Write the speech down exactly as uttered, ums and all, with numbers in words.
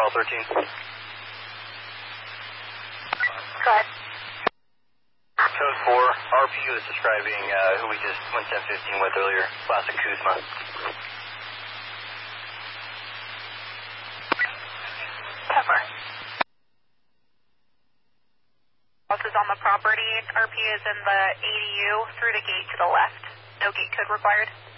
L thirteen. Go ahead. Code four, R P U is describing uh, who we just went ten fifteen with earlier, Classic Kuzma. Cover. This is on the property. R P is in the A D U through the gate to the left. No gate code required.